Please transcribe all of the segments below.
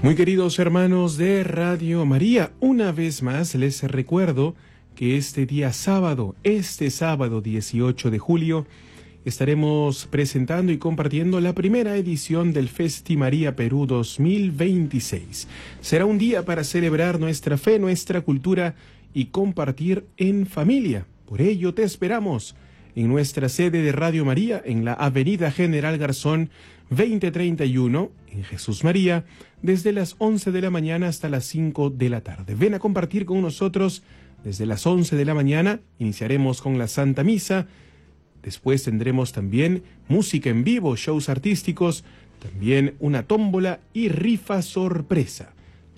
Muy queridos hermanos de Radio María, una vez más les recuerdo que este sábado 18 de julio, estaremos presentando y compartiendo la primera edición del Festi María Perú 2026. Será un día para celebrar nuestra fe, nuestra cultura y compartir en familia. Por ello te esperamos en nuestra sede de Radio María, en la Avenida General Garzón 2031, en Jesús María, desde las 11 de la mañana hasta las 5 de la tarde. Ven a compartir con nosotros desde las 11 de la mañana. Iniciaremos con la Santa Misa. Después tendremos también música en vivo, shows artísticos, también una tómbola y rifa sorpresa.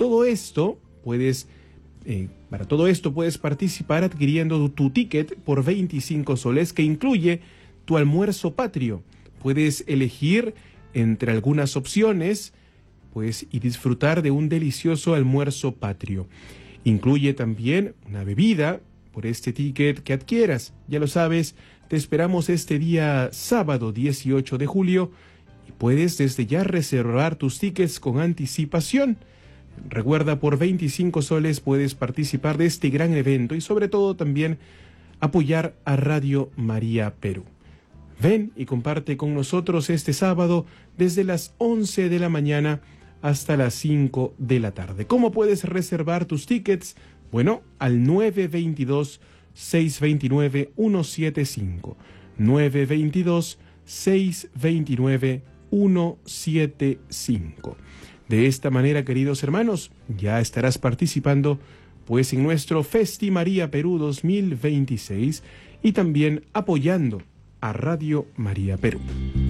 Para todo esto puedes participar adquiriendo tu ticket por 25 soles que incluye tu almuerzo patrio. Puedes elegir entre algunas opciones, y disfrutar de un delicioso almuerzo patrio. Incluye también una bebida por este ticket que adquieras. Ya lo sabes, te esperamos este día sábado 18 de julio y puedes desde ya reservar tus tickets con anticipación. Recuerda, por 25 soles puedes participar de este gran evento y sobre todo también apoyar a Radio María Perú. Ven y comparte con nosotros este sábado desde las 11 de la mañana hasta las 5 de la tarde. ¿Cómo puedes reservar tus tickets? Bueno, al 922-629-175. 922-629-175. De esta manera, queridos hermanos, ya estarás participando en nuestro Festi María Perú 2026 y también apoyando a Radio María Perú.